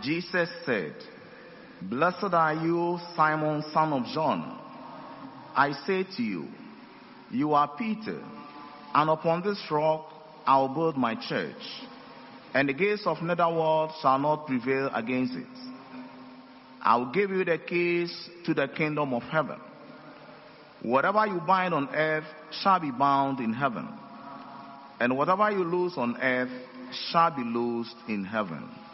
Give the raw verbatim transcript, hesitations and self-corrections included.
Jesus said, "Blessed are you, Simon, son of John. I say to you, you are Peter, and upon this rock I will build my church, and the gates of netherworld shall not prevail against it. I will give you the keys to the kingdom of heaven. Whatever you bind on earth shall be bound in heaven, and whatever you loose on earth shall be loosed in heaven."